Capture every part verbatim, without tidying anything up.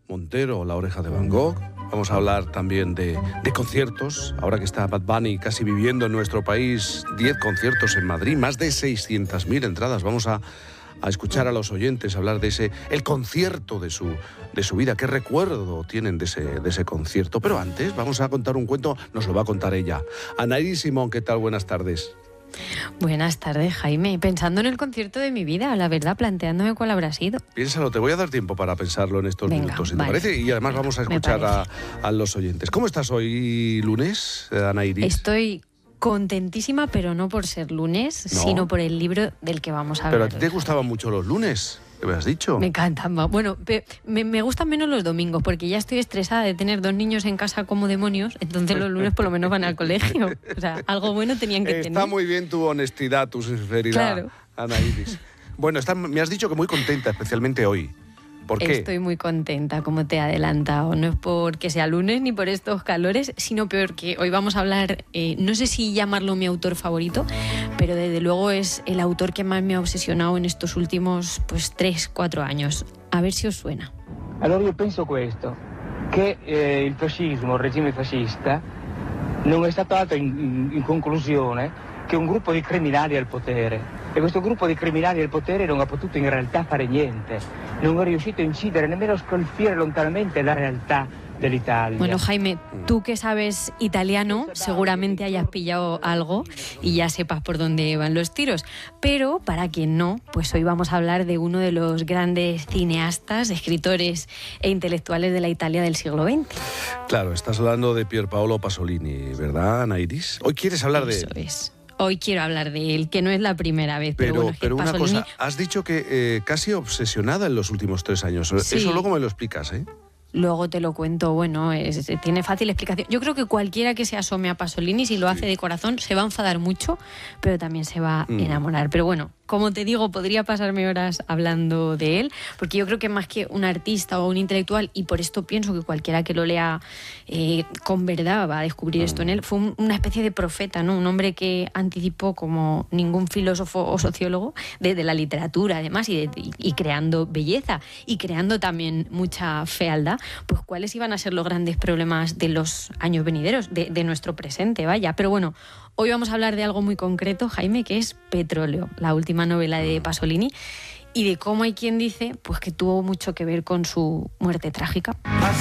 Montero, La Oreja de Van Gogh. Vamos a hablar también de, de conciertos. Ahora que está Bad Bunny casi viviendo en nuestro país, diez conciertos en Madrid, más de seiscientas mil entradas. Vamos a, a escuchar a los oyentes hablar de ese, el concierto de su, de su vida. ¿Qué recuerdo tienen de ese, de ese concierto? Pero antes vamos a contar un cuento, nos lo va a contar ella. Anaíris Simón, ¿qué tal? Buenas tardes. Buenas tardes, Jaime. Pensando en el concierto de mi vida, la verdad, planteándome cuál habrá sido. Piénsalo, te voy a dar tiempo para pensarlo en estos Venga, minutos, si vale. te parece. Y además vamos a escuchar a, a los oyentes. ¿Cómo estás hoy, lunes, Anaíris? Estoy contentísima, pero no por ser lunes, No. sino por el libro del que vamos a hablar. Pero a ti te hoy, gustaban Jaime. mucho los lunes, ¿qué me has dicho? Me encantan más. Bueno, pe- me, me gustan menos los domingos, porque ya estoy estresada de tener dos niños en casa como demonios, entonces los lunes por lo menos van al colegio. O sea, algo bueno tenían que Está tener. muy bien tu honestidad, tu sinceridad, Claro. Anaíris. Bueno, está, me has dicho que muy contenta, especialmente hoy. ¿Por qué? Estoy muy contenta, como te he adelantado. No es porque sea lunes ni por estos calores, sino peor que hoy vamos a hablar, eh, no sé si llamarlo mi autor favorito, pero desde luego es el autor que más me ha obsesionado en estos últimos pues tres, cuatro años. A ver si os suena. Allora io penso questo, che eh, il fascismo, il regime fascista, non è stato altro in, in, in conclusione che un gruppo di criminali al potere. E questo gruppo di criminali al potere non ha potuto in realtà fare niente, non è riuscito a incidere, nemmeno a scolpire lontanamente la realtà dell'Italia. Bueno, Jaime, tú que sabes italiano, seguramente hayas pillado algo y ya sepas por dónde van los tiros. Pero para quien no, pues hoy vamos a hablar de uno de los grandes cineastas, escritores e intelectuales de la Italia del siglo veinte. Claro, estás hablando de Pierpaolo Pasolini, ¿verdad, Anaíris? Hoy quieres hablar de Eso él. es. Hoy quiero hablar de él, que no es la primera vez, pero, Pero, bueno, es que pero una Pasolini... cosa, has dicho que eh, casi obsesionada en los últimos tres años. Sí. Eso luego me lo explicas, ¿eh? Luego te lo cuento, bueno, es- tiene fácil explicación. Yo creo que cualquiera que se asome a Pasolini, si lo hace de corazón, se va a enfadar mucho, pero también se va a Mm. enamorar. Pero bueno, como te digo, podría pasarme horas hablando de él, porque yo creo que más que un artista o un intelectual, y por esto pienso que cualquiera que lo lea eh, con verdad va a descubrir esto en él, fue un- una especie de profeta, ¿no? Un hombre que anticipó como ningún filósofo o sociólogo de, de la literatura, además, y, de- y- y creando belleza, y creando también mucha fealdad, pues cuáles iban a ser los grandes problemas de los años venideros, de, de nuestro presente, vaya. Pero bueno, hoy vamos a hablar de algo muy concreto, Jaime, que es Petróleo, la última novela de Pasolini, y de cómo hay quien dice pues que tuvo mucho que ver con su muerte trágica.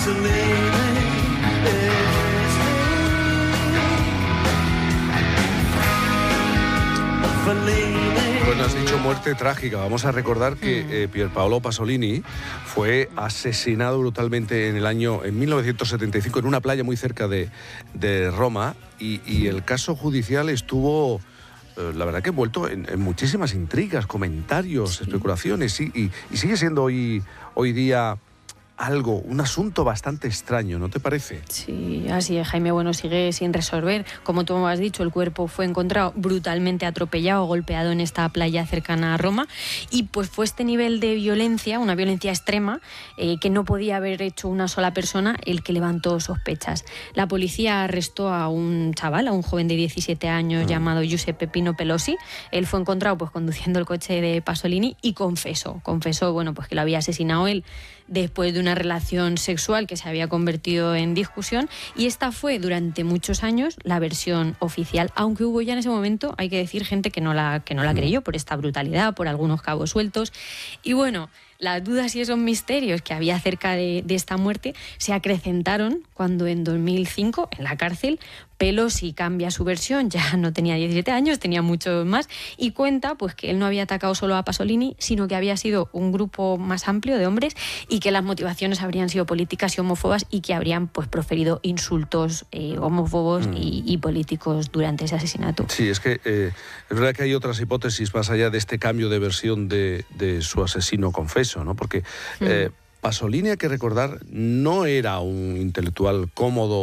Bueno, has dicho muerte trágica. Vamos a recordar que eh, Pierpaolo Pasolini fue asesinado brutalmente en el año en mil novecientos setenta y cinco en una playa muy cerca de, de Roma y, y el caso judicial estuvo, eh, la verdad que envuelto en, en muchísimas intrigas, comentarios, especulaciones y, y, y sigue siendo hoy, hoy día algo, un asunto bastante extraño, ¿no te parece? Sí, así es, Jaime. Bueno, sigue sin resolver. Como tú has dicho, el cuerpo fue encontrado brutalmente atropellado, golpeado en esta playa cercana a Roma. Y pues fue este nivel de violencia, una violencia extrema, eh, que no podía haber hecho una sola persona, el que levantó sospechas. La policía arrestó a un chaval, a un joven de diecisiete años Mm. llamado Giuseppe Pino Pelosi. Él fue encontrado pues conduciendo el coche de Pasolini y confesó, confesó, bueno, pues que lo había asesinado él después de una relación sexual que se había convertido en discusión, y esta fue durante muchos años la versión oficial, aunque hubo ya en ese momento, hay que decir, gente que no la, que no la creyó por esta brutalidad, por algunos cabos sueltos. Y bueno, las dudas y esos misterios que había acerca de, de esta muerte se acrecentaron cuando en dos mil cinco, en la cárcel, Pelosi cambia su versión, ya no tenía diecisiete años, tenía muchos más, y cuenta pues que él no había atacado solo a Pasolini, sino que había sido un grupo más amplio de hombres y que las motivaciones habrían sido políticas y homófobas y que habrían pues proferido insultos eh, homófobos Mm. y, y políticos durante ese asesinato. Sí, es que eh, es verdad que hay otras hipótesis más allá de este cambio de versión de, de su asesino confeso, ¿no? Porque eh, Pasolini, hay que recordar, no era un intelectual cómodo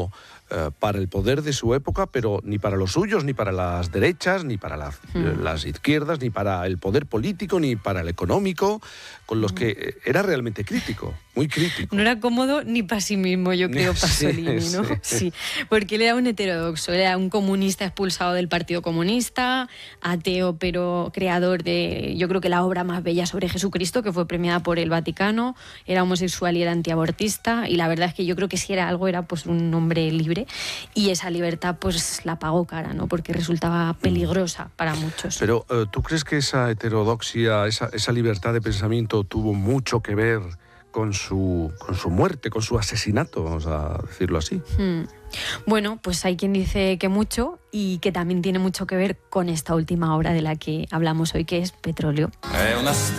eh, para el poder de su época, pero ni para los suyos, ni para las derechas, ni para la, mm. eh, las izquierdas, ni para el poder político, ni para el económico, con los que eh, era realmente crítico, muy crítico. No era cómodo ni para sí mismo, yo creo, Pasolini, sí, ¿no? Sí. Sí, porque él era un heterodoxo, era un comunista expulsado del Partido Comunista, ateo, pero creador de, yo creo que la obra más bella sobre Jesucristo, que fue premiada por el Vaticano, era homosexual y era antiabortista, y la verdad es que yo creo que si era algo era pues un hombre libre, y esa libertad pues la pagó cara, ¿no? Porque resultaba peligrosa para muchos. Pero ¿tú crees que esa heterodoxia, esa, esa libertad de pensamiento tuvo mucho que ver con su, con su muerte, con su asesinato, vamos a decirlo así? Hmm. Bueno, pues hay quien dice que mucho y que también tiene mucho que ver con esta última obra de la que hablamos hoy, que es Petróleo.